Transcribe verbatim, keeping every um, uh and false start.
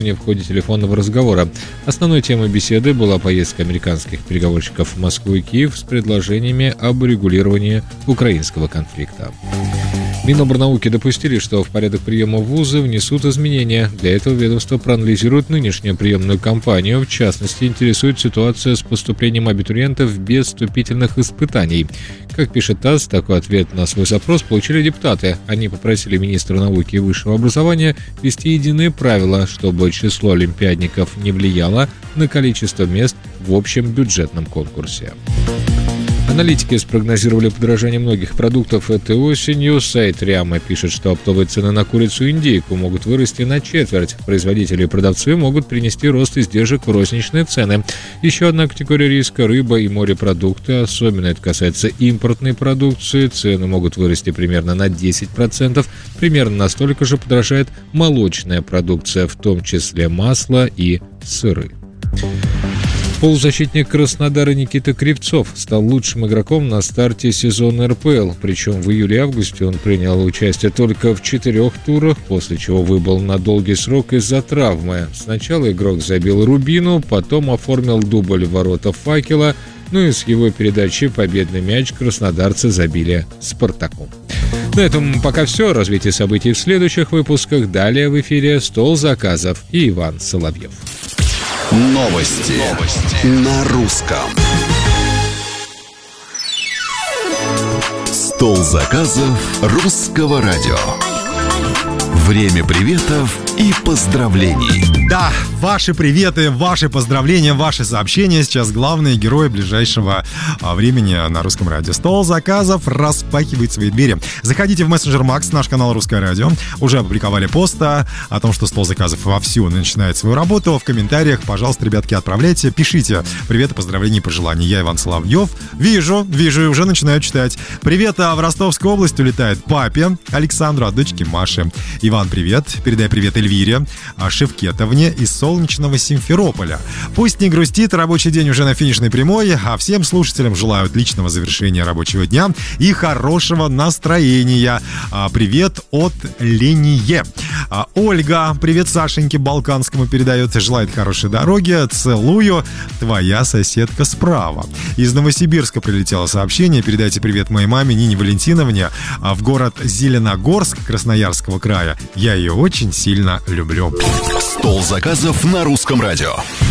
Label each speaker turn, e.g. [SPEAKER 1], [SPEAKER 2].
[SPEAKER 1] в ходе телефонного разговора. Основной темой беседы была поездка американских переговорщиков в Москву и Киев с предложениями об урегулировании украинского конфликта. Минобрнауки допустили, что в порядок приема в вузы внесут изменения. Для этого ведомство проанализирует нынешнюю приемную кампанию. В частности, интересует ситуация с поступлением абитуриентов без вступительных испытаний. Как пишет ТАСС, такой ответ на свой запрос получили депутаты. Они попросили министра науки и высшего образования ввести единые правила, чтобы число олимпиадников не влияло на количество мест в общем бюджетном конкурсе. Аналитики спрогнозировали подорожание многих продуктов этой осенью. Сайт Ряма пишет, что оптовые цены на курицу и индейку могут вырасти на четверть. Производители и продавцы могут принести рост издержек в розничные цены. Еще одна категория риска – рыба и морепродукты. Особенно это касается импортной продукции. Цены могут вырасти примерно на десять процентов. Примерно настолько же подорожает молочная продукция, в том числе масло и сыры. Полузащитник Краснодара Никита Кривцов стал лучшим игроком на старте сезона эр пэ эл. Причем в июле и августе он принял участие только в четырех турах, после чего выбыл на долгий срок из-за травмы. Сначала игрок забил Рубину, потом оформил дубль в ворота Факела, ну и с его передачи победный мяч краснодарцы забили Спартаку. На этом пока все. Развитие событий в следующих выпусках. Далее в эфире «Стол заказов» и Иван Соловьев.
[SPEAKER 2] Новости. Новости на русском. Стол заказов русского радио. Время приветов и поздравлений.
[SPEAKER 3] Да, ваши приветы, ваши поздравления, ваши сообщения сейчас главные герои ближайшего времени на русском радио. Стол заказов распахивает свои двери. Заходите в мессенджер Макс, наш канал Русское радио. Уже опубликовали пост о том, что стол заказов вовсю начинает свою работу. В комментариях, пожалуйста, ребятки, отправляйте, пишите приветы, поздравления и пожелания. Я Иван Соловьев. Вижу, вижу и уже начинаю читать. Привет, а в Ростовскую область улетает папе Александру, а дочке Маше. Иван, привет. Передай привет Эльвире Шевкетовне из солнечного Симферополя. Пусть не грустит, рабочий день уже на финишной прямой, а всем слушателям желаю отличного завершения рабочего дня и хорошего настроения. Привет от Ление. Ольга, привет Сашеньке Балканскому передает, желает хорошей дороги. Целую, твоя соседка справа. Из Новосибирска прилетело сообщение. Передайте привет моей маме Нине Валентиновне в город Зеленогорск Красноярского края. Я ее очень сильно люблю.
[SPEAKER 2] Стол заказов на русском радио.